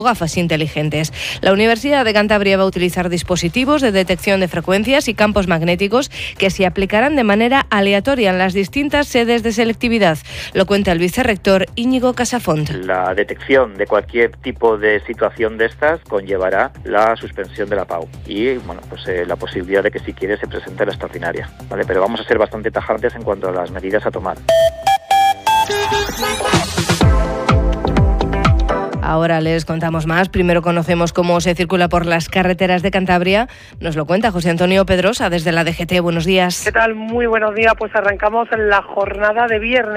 gafas inteligentes. La Universidad de Cantabria va a utilizar dispositivos de detección de frecuencias y campos magnéticos que se aplicarán de manera aleatoria en las distintas sedes de selectividad. Lo cuenta el vicerrector Íñigo Casafont. La detección de cualquier tipo de situación de estas conllevará la suspensión de la PAU y la posibilidad de que si quiere se presente la extraordinaria, ¿vale? Pero vamos a ser bastante tajantes en cuanto a las medidas a tomar. Ahora les contamos más. Primero conocemos cómo se circula por las carreteras de Cantabria. Nos lo cuenta José Antonio Pedrosa desde la DGT. Buenos días. ¿Qué tal? Muy buenos días. Pues arrancamos la jornada de viernes.